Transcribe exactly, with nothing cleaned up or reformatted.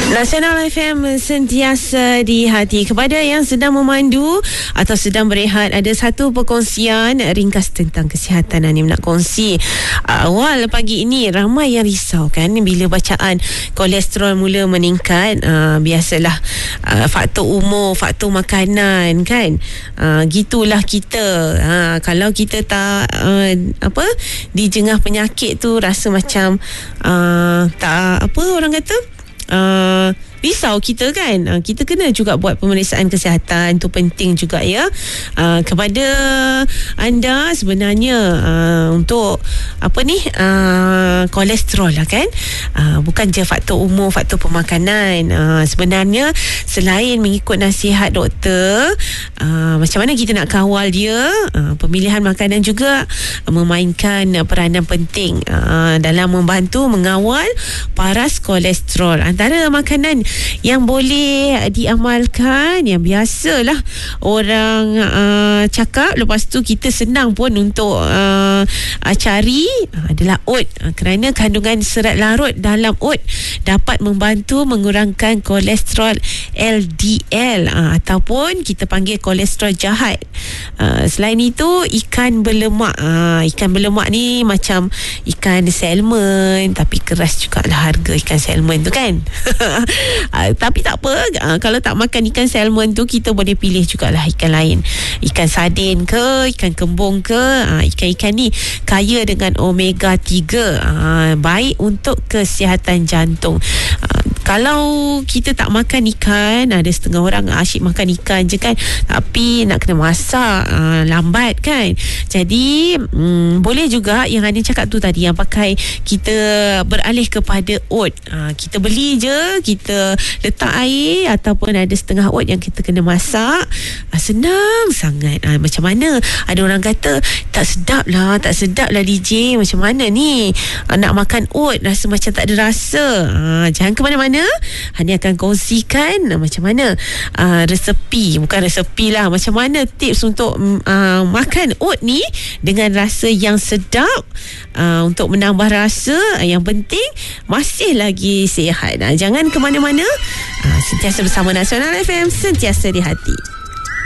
Nasional F M sentiasa di hati. Kepada yang sedang memandu atau sedang berehat, ada satu perkongsian ringkas tentang kesihatan Anim nak kongsi. Awal pagi ini ramai yang risau kan bila bacaan kolesterol mula meningkat. uh, Biasalah uh, faktor umur, faktor makanan kan. uh, Gitulah kita. uh, Kalau kita tak uh, apa dijengah penyakit tu, rasa macam uh, tak apa orang kata Uh, risau kita kan. uh, Kita kena juga buat pemeriksaan kesihatan. Itu penting juga ya. uh, Kepada anda sebenarnya uh, untuk apa ni uh, kolesterol lah kan, uh, bukan je faktor umur, faktor pemakanan. uh, Sebenarnya selain mengikut nasihat doktor, uh, macam mana kita nak kawal dia, uh, pemilihan makanan juga memainkan peranan penting uh, dalam membantu mengawal paras kolesterol. Antara makanan yang boleh diamalkan, yang biasalah orang uh, cakap, lepas tu kita senang pun untuk uh, uh, cari, uh, adalah oat. uh, Kerana kandungan serat larut dalam oat dapat membantu mengurangkan kolesterol L D L, uh, ataupun kita panggil kolesterol jahat. uh, Selain itu, ikan berlemak. uh, Ikan berlemak ni macam ikan salmon, tapi keras jugalah harga ikan salmon tu kan. uh, Tapi tak apa, uh, kalau tak makan ikan salmon tu, kita boleh pilih jugalah ikan lain. Ikan sardin ke, ikan kembung ke. uh, Ikan-ikan ni kaya dengan omega tiga, uh, baik untuk kesihatan jantung. uh, Kalau kita tak makan ikan, ada setengah orang asyik makan ikan je kan, tapi nak kena masak, uh, lambat kan. Jadi um, boleh juga yang ada cakap tu tadi, yang pakai kita beralih kepada oat. uh, Kita beli je, kita letak air, ataupun ada setengah oat yang kita kena masak. uh, Senang sangat. uh, Macam mana? Ada orang kata tak sedap lah, tak sedap lah D J, macam mana ni uh, nak makan oat rasa macam tak ada rasa. uh, Jangan ke mana-mana. Hani akan kongsikan uh, macam mana uh, resepi, bukan resepi lah, macam mana tips untuk uh, makan oat ni dengan rasa yang sedap, uh, untuk menambah rasa. uh, Yang penting masih lagi sihat. uh, Jangan ke mana-mana. uh, Sentiasa bersama Nasional F M, sentiasa di hati.